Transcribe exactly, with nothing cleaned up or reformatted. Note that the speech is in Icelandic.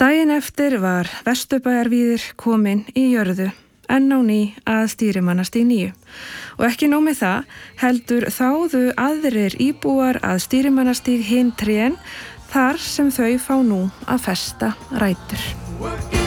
Daginn eftir var Vesturbæjarvíðir kominn í jörðu, enn á ný að stýrimannastíg níu. Og ekki nóg með það, heldur þáðu aðrir íbúar að stýrimannastíg hin trén þar sem þau fá nú að festa rætur.